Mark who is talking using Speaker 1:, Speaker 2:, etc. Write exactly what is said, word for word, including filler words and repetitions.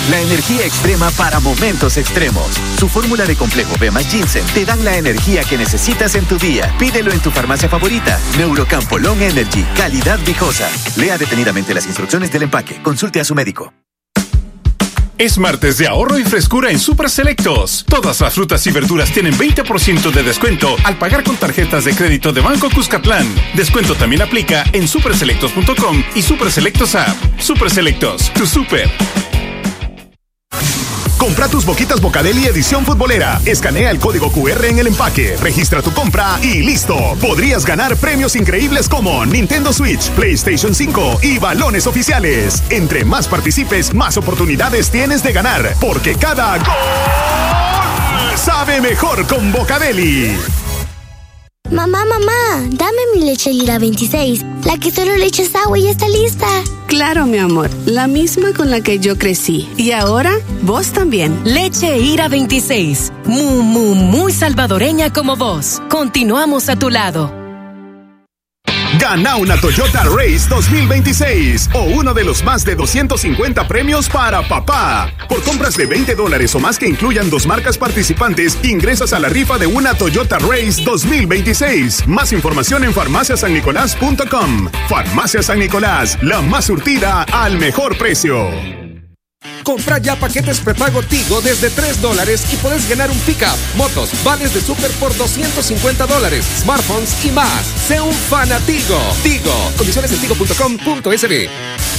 Speaker 1: la energía extrema para momentos extremos. Su fórmula de complejo B más Ginseng te dan la energía que necesitas en tu día. Pídelo en tu farmacia favorita. Neurocampo Long Energy, calidad viejosa. Lea detenidamente las instrucciones del empaque. Consulte a su médico.
Speaker 2: Es martes de ahorro y frescura en Super Selectos. Todas las frutas y verduras tienen veinte por ciento de descuento al pagar con tarjetas de crédito de Banco Cuscatlán. Descuento también aplica en super selectos punto com y Super Selectos App. Super Selectos, tu super.
Speaker 3: Compra tus boquitas Bocadeli edición futbolera. Escanea el código cu erre en el empaque, registra tu compra y listo. Podrías ganar premios increíbles como Nintendo Switch, PlayStation cinco y balones oficiales. Entre más participes, más oportunidades tienes de ganar, porque cada gol sabe mejor con Bocadeli.
Speaker 4: Mamá, mamá, dame mi leche Lira veintiséis, la que solo le echas agua y está lista.
Speaker 5: Claro, mi amor, la misma con la que yo crecí. Y ahora, vos también.
Speaker 6: Leche Ira veintiséis, muy, muy, muy salvadoreña como vos. Continuamos a tu lado.
Speaker 3: Gana una Toyota Race dos mil veintiséis o uno de los más de doscientos cincuenta premios para papá. Por compras de veinte dólares o más que incluyan dos marcas participantes, ingresas a la rifa de una Toyota Race dos mil veintiséis. Más información en farmacia san nicolás punto com. Farmacia San Nicolás, la más surtida al mejor precio.
Speaker 7: Compra ya paquetes prepago Tigo desde tres dólares y puedes ganar un pickup, motos, vales de súper por doscientos cincuenta dólares, smartphones y más. Sé un fanatigo. Tigo. Condiciones en tigo punto com punto es be.